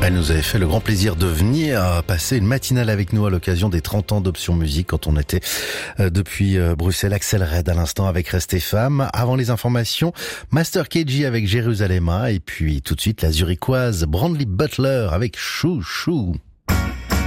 Elle nous avait fait le grand plaisir de venir passer une matinale avec nous à l'occasion des 30 ans d'Option Musique quand on était depuis Bruxelles. Axel Red à l'instant avec Restez Femme. Avant les informations, Master KG avec Jérusalem et puis tout de suite la zurichoise Brandley Butler avec Chou Chou.